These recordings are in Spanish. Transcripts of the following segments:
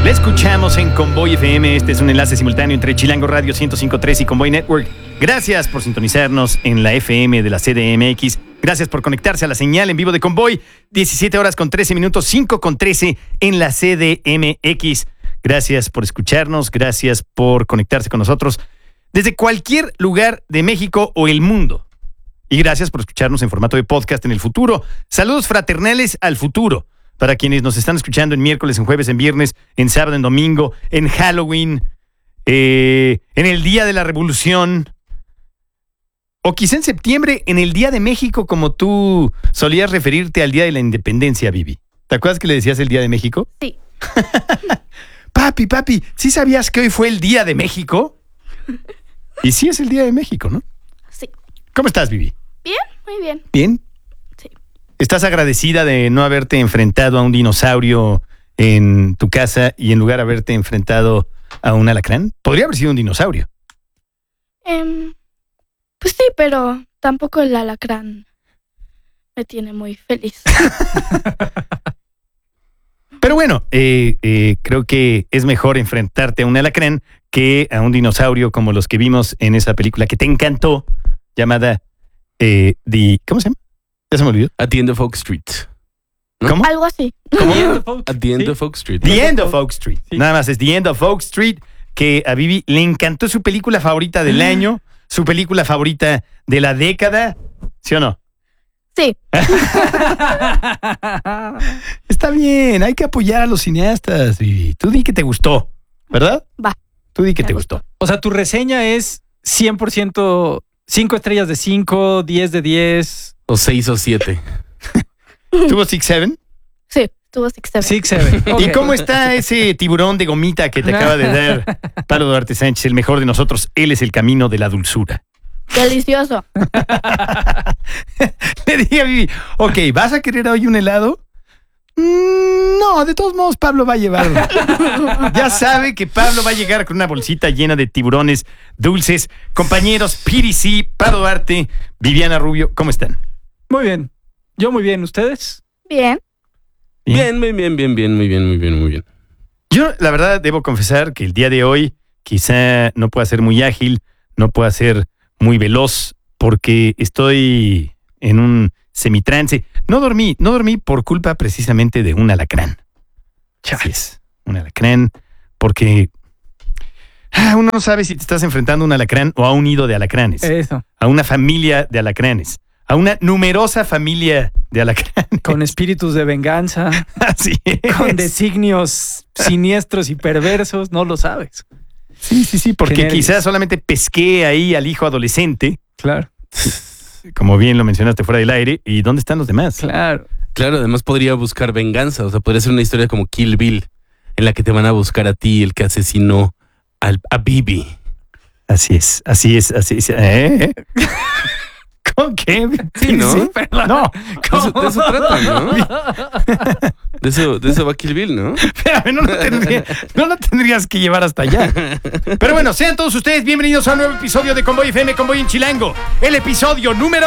La escuchamos en Convoy FM. Este es un enlace simultáneo entre Chilango Radio 105.3 y Convoy Network. Gracias por sintonizarnos en la FM de la CDMX. Gracias por conectarse a la señal en vivo de Convoy. 17 horas con 13 minutos, 5 con 13 en la CDMX. Gracias por escucharnos. Gracias por conectarse con nosotros desde cualquier lugar de México o el mundo. Y gracias por escucharnos en formato de podcast en el futuro. Saludos fraternales al futuro. Para quienes nos están escuchando en miércoles, en jueves, en viernes, en sábado, en domingo, en Halloween, en el Día de la Revolución, o quizá en septiembre, en el Día de México, como tú solías referirte al Día de la Independencia, Vivi. ¿Te acuerdas que le decías el Día de México? Sí. Papi, ¿sí sabías que hoy fue el Día de México? Y sí es el Día de México, ¿no? Sí. ¿Cómo estás, Vivi? Bien, muy bien. ¿Bien? Sí. ¿Estás agradecida de no haberte enfrentado a un dinosaurio en tu casa y en lugar de haberte enfrentado a un alacrán? Podría haber sido un dinosaurio. Pues sí, pero tampoco el alacrán me tiene muy feliz. Pero bueno, creo que es mejor enfrentarte a un alacrán que a un dinosaurio como los que vimos en esa película que te encantó, llamada ¿cómo se llama? Ya se me olvidó. At the End of Oak Street. ¿No? ¿Cómo? Algo así. At the End of Oak Street. The End of Oak Street. Sí. Nada más es The End of Oak Street, que a Vivi le encantó, su película favorita del año, su película favorita de la década, ¿sí o no? Sí. Está bien, hay que apoyar a los cineastas, Vivi. Tú di que te gustó, ¿verdad? Va. Tú di que Me te gustó. gustó. O sea, tu reseña es 100%, 5 estrellas de 5, 10 de 10. O 6 o 7. ¿Tuvo 6-7? Sí, tuvo 6-7. 6-7. ¿Y cómo está ese tiburón de gomita que te acaba de dar Pablo Duarte Sánchez, el mejor de nosotros? Él es el camino de la dulzura. Delicioso. Le dije a Vivi, ok, ¿vas a querer hoy un helado? No, de todos modos Pablo va a llevarlo. Ya sabe que Pablo va a llegar con una bolsita llena de tiburones dulces. Compañeros, PDC, Pablo Duarte, Viviana Rubio, ¿cómo están? Muy bien. Yo muy bien. ¿Ustedes? Bien. Bien, muy bien. Yo, la verdad, debo confesar que el día de hoy quizá no pueda ser muy ágil, no pueda ser muy veloz, porque estoy en un semitrance. No dormí por culpa precisamente de un alacrán. Así es, un alacrán, porque uno no sabe si te estás enfrentando a un alacrán o a un nido de alacranes, Eso. a una familia de alacranes, a una numerosa familia de alacranes. Con espíritus de venganza, Así es. con designios siniestros y perversos, no lo sabes. Sí, porque Qué nervios. quizás solamente pesqué ahí al hijo adolescente, Claro, como bien lo mencionaste fuera del aire, ¿y dónde están los demás? claro. Claro, además podría buscar venganza. O sea, podría ser una historia como Kill Bill, en la que te van a buscar a ti, el que asesinó a Bibi. Así es. ¿Con qué? Sí, ¿no? No, De eso trata, ¿no? De eso va Kill Bill, ¿no? espérame, no lo tendrías que llevar hasta allá. Pero bueno, sean todos ustedes bienvenidos a un nuevo episodio de Convoy FM, Convoy en Chilango. El episodio número...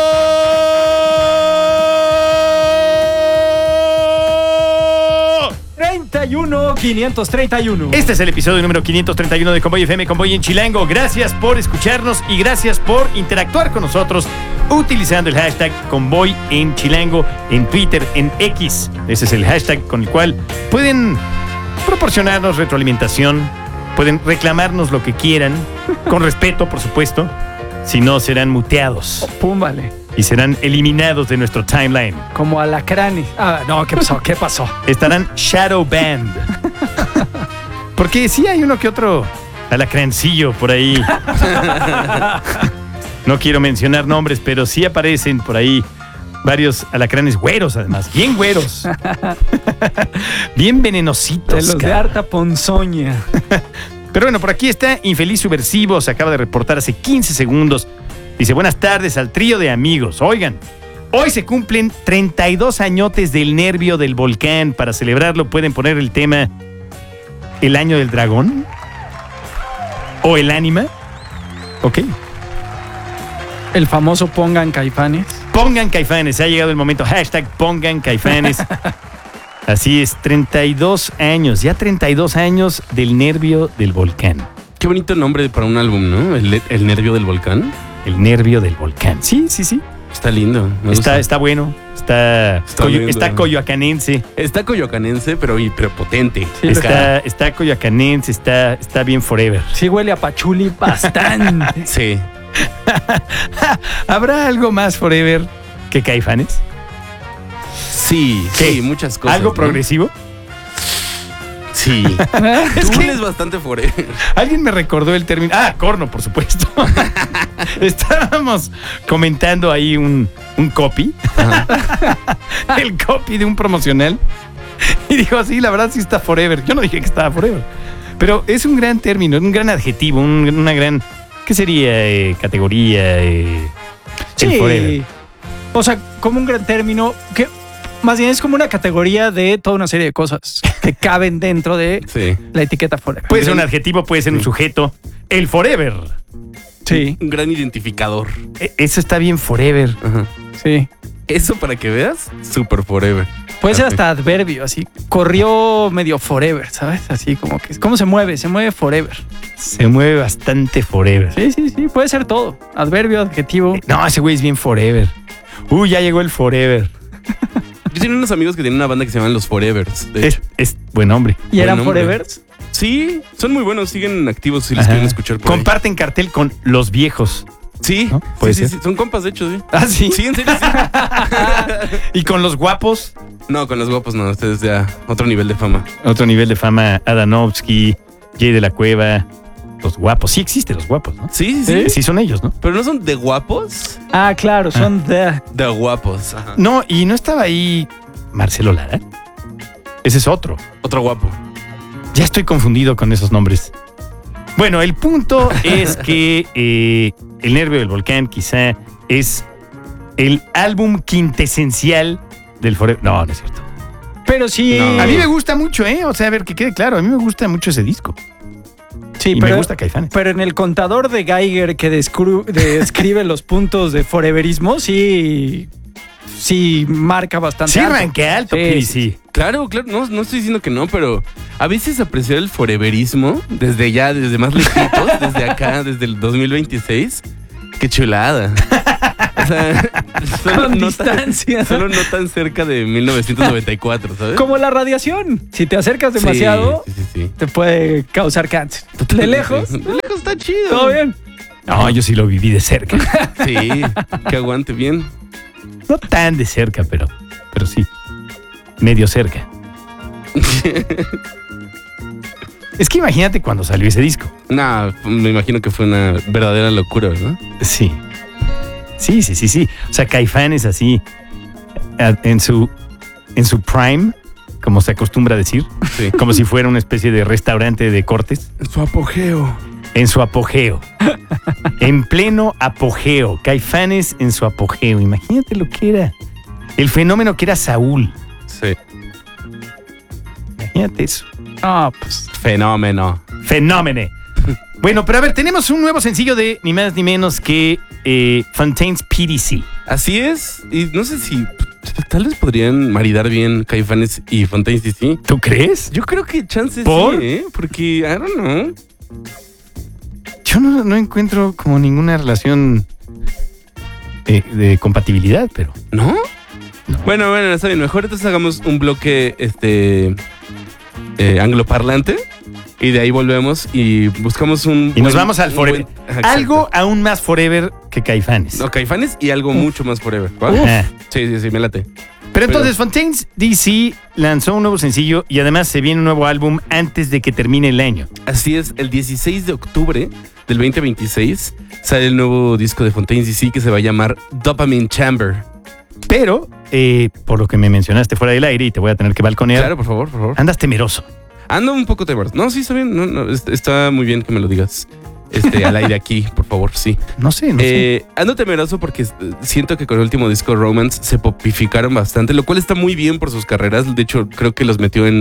531. Este es el episodio número 531 de Convoy FM, Convoy en Chilango. Gracias por escucharnos y gracias por interactuar con nosotros utilizando el hashtag Convoy en Chilango en Twitter, en X. Ese es el hashtag con el cual pueden proporcionarnos retroalimentación, pueden reclamarnos lo que quieran, con respeto, por supuesto. Si no, serán muteados Púmbale. y serán eliminados de nuestro timeline. Como alacranes. No, ¿qué pasó? Estarán shadow banned. Porque sí hay uno que otro alacrancillo por ahí. No quiero mencionar nombres, pero sí aparecen por ahí varios alacranes güeros, además. Bien güeros. Bien venenositos. De los de cara. harta ponzoña. Pero bueno, por aquí está Infeliz Subversivo. Se acaba de reportar hace 15 segundos. Dice, buenas tardes al trío de amigos. Oigan, hoy se cumplen 32 añotes del nervio del volcán. Para celebrarlo pueden poner el tema ¿El año del dragón? ¿O el ánima? Ok. El famoso pongan Caifanes. Pongan Caifanes. Ha llegado el momento. Hashtag pongan Caifanes. Así es, 32 años, ya 32 años del Nervio del Volcán. Qué bonito nombre para un álbum, ¿no? El Nervio del Volcán. El Nervio del Volcán. Sí. Está lindo. Me gusta. Está bueno, está coyoacanense. Está coyoacanense, pero potente. Sí, Está coyoacanense, está bien forever. Sí huele a pachuli bastante. Sí. ¿Habrá algo más forever que Caifanes? Sí, ¿Qué? sí, muchas cosas. ¿Algo ¿no? progresivo? Sí. Es Tú que eres bastante forever. alguien me recordó el término. Corno, por supuesto. Estábamos comentando ahí un copy. El copy de un promocional. Y dijo, sí, la verdad sí está forever. Yo no dije que estaba forever. Pero es un gran término, un gran adjetivo, una gran... ¿Qué sería? Categoría. El forever. Sí. O sea, como un gran término que más bien es como una categoría de toda una serie de cosas que caben dentro de Sí. la etiqueta forever. Puede ser un adjetivo, puede ser un sujeto. El forever. Sí, Un gran identificador. Eso está bien forever. Ajá. sí. Eso para que veas, super forever. Puede ser Perfecto. hasta adverbio, así. Corrió medio forever, ¿sabes? Así como que... ¿Cómo se mueve? Se mueve forever. Se mueve bastante forever. Sí. Puede ser todo. Adverbio, adjetivo. No, ese güey es bien forever. Ya llegó el forever. Yo tenía unos amigos que tenían una banda que se llaman Los Forevers. De hecho. Es buen hombre. ¿Y Buen eran nombre. forevers? Sí, son muy buenos, siguen activos si los Ajá. quieren escuchar por ahí. Comparten cartel con los viejos. Sí, ¿No? Puede sí, ser. son compas, de hecho, sí. Sí. Sí, en serio, sí. Y con los guapos, No, con los guapos no, ustedes ya otro nivel de fama. otro nivel de fama. Adanovsky, Jay de la Cueva. Los guapos. Sí existen los guapos, ¿no? Sí, sí, sí. Sí son ellos, ¿no? Pero no son de guapos, Ah, claro, son de... de guapos. Ajá. No, y no estaba ahí Marcelo Lara. Ese es otro. Otro guapo. Ya estoy confundido con esos nombres. Bueno, el punto es que El Nervio del Volcán quizá es el álbum quintesencial del Forever. No es cierto. Pero sí... No. A mí me gusta mucho, ¿eh? O sea, a ver, que quede claro, a mí me gusta mucho ese disco. Sí, Y pero, me gusta Caifanes. pero en el contador de Geiger que describe los puntos de foreverismo, sí marca bastante. Sí, alto. arranqué alto, Sí, Piri, sí. sí. Claro, no estoy diciendo que no, pero a veces apreciar el foreverismo desde más lejitos, desde acá, desde el 2026, qué chulada. O sea, Con distancia. Solo no tan cerca de 1994, ¿sabes? Como la radiación. Si te acercas demasiado, Sí. te puede causar cáncer. De lejos, De lejos está chido. todo bien. No, yo sí lo viví de cerca. Sí, que aguante bien. No tan de cerca, pero sí. Medio cerca. Es que imagínate cuando salió ese disco. Nah, me imagino que fue una verdadera locura, ¿verdad? Sí. Sí. O sea, Caifanes así, en su prime, como se acostumbra a decir, Sí. como si fuera una especie de restaurante de cortes, En su apogeo. en su apogeo. En pleno apogeo. Caifanes en su apogeo. Imagínate lo que era. El fenómeno que era Saúl. Sí. Imagínate eso. Ah, pues. Fenómeno. Fenómeno. Bueno, pero a ver, tenemos un nuevo sencillo de ni más ni menos que Fontaine's PDC. Así es. Y no sé si tal vez podrían maridar bien Caifanes y Fontaine's DC. ¿Tú crees? Yo creo que chances ¿Por? sí, ¿eh? Porque, I don't know. Yo no encuentro como ninguna relación de compatibilidad, pero... ¿No? Bueno, está bien. Mejor entonces hagamos un bloque angloparlante y de ahí volvemos y buscamos un... Y nos vamos al un forever. exacto. Algo aún más forever que Caifanes. No, Caifanes y algo mucho más forever. ¿va? Ajá. Sí, me late. Pero entonces Fontaine's DC lanzó un nuevo sencillo y además se viene un nuevo álbum antes de que termine el año. Así es, el 16 de octubre del 2026 sale el nuevo disco de Fontaine's DC que se va a llamar Dopamine Chamber. Pero, por lo que me mencionaste fuera del aire y te voy a tener que balconear, Claro, por favor. andas temeroso. Ando un poco temeroso. No, sí, está bien. No, está muy bien que me lo digas. Al aire aquí, por favor, sí. No sé. Ando temeroso porque siento que con el último disco Romance se popificaron bastante, lo cual está muy bien por sus carreras. De hecho, creo que los metió en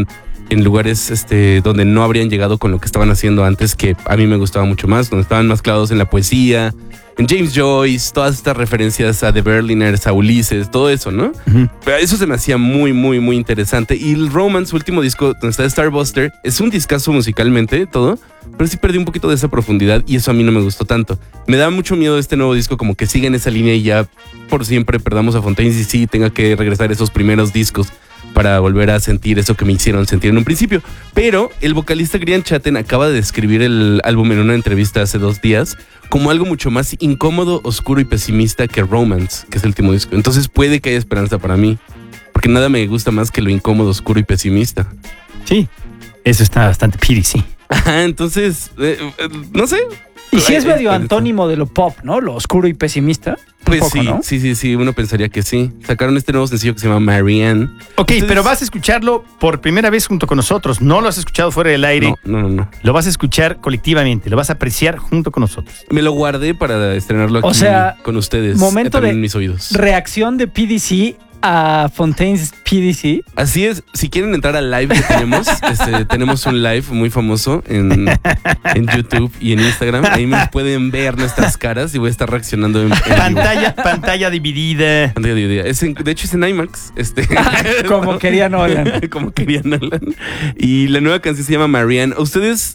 en lugares donde no habrían llegado con lo que estaban haciendo antes, que a mí me gustaba mucho más, donde estaban más clavados en la poesía, en James Joyce, todas estas referencias a The Berliners, a Ulises, todo eso, ¿no? Pero eso se me hacía muy, muy, muy interesante. Y el Romance, su último disco, donde está Starbuster, es un discazo musicalmente, todo, pero sí perdí un poquito de esa profundidad y eso a mí no me gustó tanto. Me da mucho miedo este nuevo disco, como que siga en esa línea y ya por siempre perdamos a Fontaines y sí tenga que regresar a esos primeros discos para volver a sentir eso que me hicieron sentir en un principio. Pero el vocalista Grian Chaten acaba de describir el álbum en una entrevista hace 2 días como algo mucho más incómodo, oscuro y pesimista que Romance, que es el último disco. Entonces puede que haya esperanza para mí, porque nada me gusta más que lo incómodo, oscuro y pesimista. Sí, eso está bastante piri, sí. Entonces, no sé. Y sí es medio antónimo de lo pop, ¿no? Lo oscuro y pesimista. Pues poco, sí, ¿no? sí, uno pensaría que sí. Sacaron este nuevo sencillo que se llama Marianne. Ok, Entonces, pero vas a escucharlo por primera vez junto con nosotros. No lo has escuchado fuera del aire. No. Lo vas a escuchar colectivamente. Lo vas a apreciar junto con nosotros. Me lo guardé para estrenarlo aquí O sea, con ustedes. momento también de en mis oídos. Reacción de PDC a Fontaines PDC. Así es, si quieren entrar al live que tenemos, tenemos un live muy famoso en YouTube y en Instagram. Ahí me pueden ver nuestras caras y voy a estar reaccionando en vivo. Pantalla dividida. Pantalla dividida. De hecho es en IMAX. Como quería Nolan. Como quería Nolan. Y la nueva canción se llama Marianne. ¿A ustedes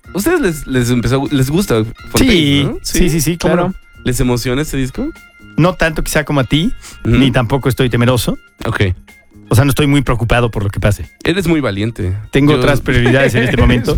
les gusta Fontaines, ¿no? Sí, claro. ¿Les emociona este disco? No tanto quizá como a ti, ni tampoco estoy temeroso. Ok. O sea, no estoy muy preocupado por lo que pase. Eres muy valiente. Tengo otras prioridades en este momento.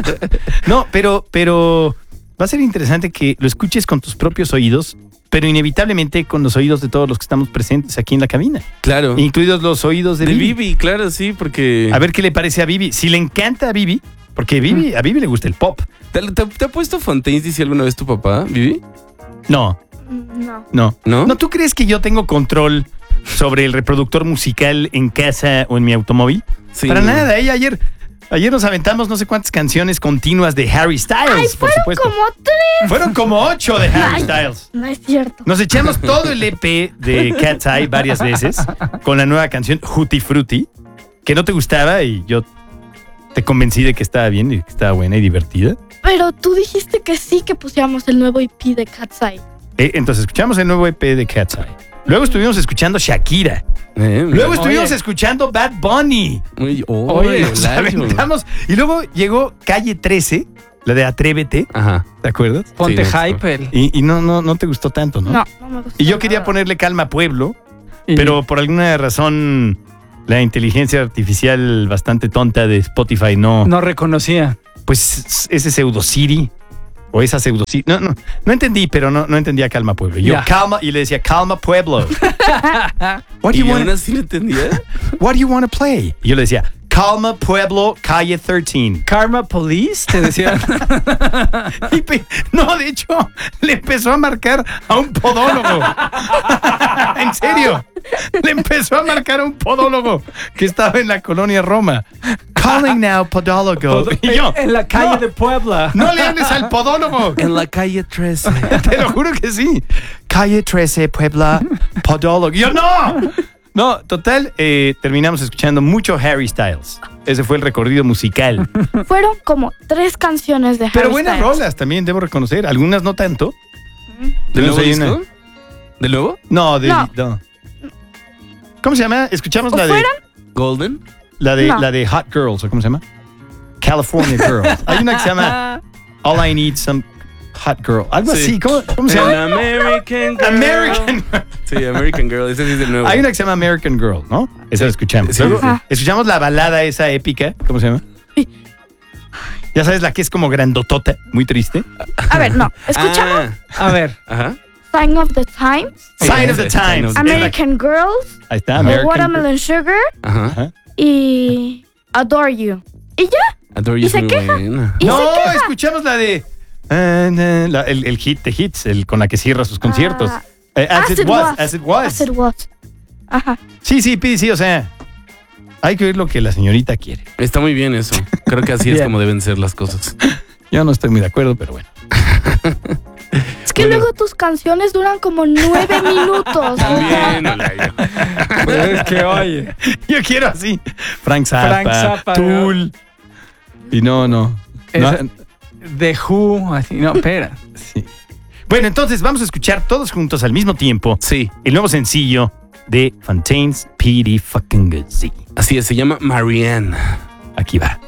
No, pero va a ser interesante que lo escuches con tus propios oídos, pero inevitablemente con los oídos de todos los que estamos presentes aquí en la cabina. Claro. Incluidos los oídos de Vivi, claro, sí, porque... A ver qué le parece a Vivi. Si le encanta a Vivi, porque a Vivi le gusta el pop. ¿Te ha puesto Fontaines DC alguna vez tu papá, Vivi? No. ¿No? ¿No tú crees que yo tengo control sobre el reproductor musical en casa o en mi automóvil? Sí. Para nada. Ayer nos aventamos no sé cuántas canciones continuas de Harry Styles, Ay, por fueron supuesto. como 3. Fueron como 8 de Harry Styles. No es cierto. Nos echamos todo el EP de Cat's Eye varias veces con la nueva canción Hootie Fruity, que no te gustaba y yo te convencí de que estaba bien y que estaba buena y divertida. Pero tú dijiste que sí que pusiéramos el nuevo EP de Cat's Eye. Entonces escuchamos el nuevo EP de Cat's Eye. Luego estuvimos escuchando Shakira. Luego estuvimos escuchando Bad Bunny. Oye, Nos aventamos. Y luego llegó Calle 13, la de Atrévete. Ajá. ¿Te acuerdas? Ponte Sí, hype. Y no te gustó tanto, ¿no? No me gustó. Y yo quería nada. ponerle Calma Pueblo, pero por alguna razón la inteligencia artificial bastante tonta de Spotify no reconocía. pues ese pseudo Siri o esa pseudo Siri. No entendí, pero no entendía Calma Pueblo. Yo calma y le decía Calma Pueblo. ¿Y aún así lo entendía? What do you want to play? Y yo le decía Calma Pueblo, calle 13. Karma Police, te decía. No, de hecho, le empezó a marcar a un podólogo. En serio. Le empezó a marcar a un podólogo que estaba en la colonia Roma. Calling now, podólogo. Y yo, En la calle de Puebla. no le hables al podólogo. En la calle 13. Te lo juro que sí. Calle 13, Puebla, podólogo. Y yo, no. No, total, terminamos escuchando mucho Harry Styles. Ese fue el recorrido musical. Fueron como 3 canciones de Harry Pero buenas Styles. rolas también, debo reconocer. Algunas no tanto. ¿Del nuevo Hay disco? una- ¿Del nuevo? No, No. ¿Cómo se llama? Escuchamos ¿O la de, fueron? ¿Golden? No. la de Hot Girls, ¿o cómo se llama? California Girls. Hay una que se llama All I Need Some Hot Girl. Algo Sí. así. ¿Cómo se An llama? American Girl. American. Sí, American Girl. Ese sí es el nuevo. Hay una que se llama American Girl, ¿no? Esa la escuchamos. Sí, Luego, sí. escuchamos la balada esa épica. ¿Cómo se llama? Sí. Ya sabes, la que es como grandotota, muy triste. A ver, no. Escuchamos A ver. Ajá. Sign of the Times, Sign of the Sign of Times. the- American Girls, Ahí está, The American Girl. Watermelon Sugar Ajá. Ajá. y Adore You. Y ya. Adore ¿Y You es se muy queja? buena. Y No, se queja. escuchamos la de el hit de hits, el con la que cierra sus conciertos. Ah, As It Was. As It Was. Ajá. Sí, sí, o sea, hay que oír lo que la señorita quiere. Está muy bien eso. Creo que así es Bien. como deben ser las cosas. Yo no estoy muy de acuerdo, pero bueno. Es que Bueno. luego tus canciones duran como 9 minutos. También, Olayo. Pero es que, oye. Yo quiero así. Frank Zappa, Frank Zappa, Tool, Y no. The Who, así, no, espera. Sí. Bueno, entonces vamos a escuchar todos juntos al mismo tiempo Sí, el nuevo sencillo de Fontaines P.D. fucking Good. Sí. así es, se llama Marianne. Aquí va.